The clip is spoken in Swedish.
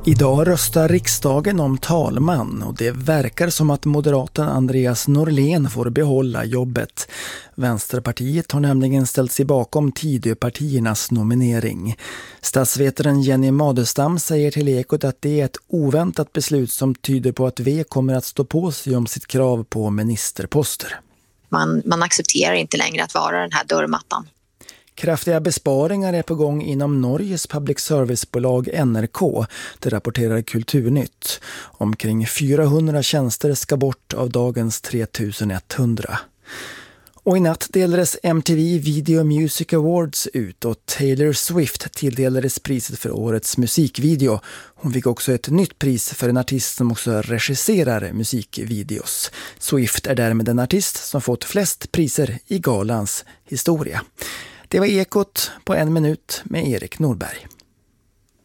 Idag röstar riksdagen om talman och det verkar som att moderaten Andreas Norlén får behålla jobbet. Vänsterpartiet har nämligen ställt sig bakom Tidöpartiernas nominering. Statsvetaren Jenny Madestam säger till Ekot att det är ett oväntat beslut som tyder på att V kommer att stå på sig om sitt krav på ministerposter. Man accepterar inte längre att vara den här dörrmattan. Kraftiga besparingar är på gång inom Norges public servicebolag NRK, det rapporterar Kulturnytt. Omkring 400 tjänster ska bort av dagens 3100. Och i natt delades MTV Video Music Awards ut och Taylor Swift tilldelades priset för årets musikvideo. Hon fick också ett nytt pris för en artist som också regisserar musikvideos. Swift är därmed den artist som fått flest priser i galans historia. Det var Ekot på 1 minut med Erik Norberg.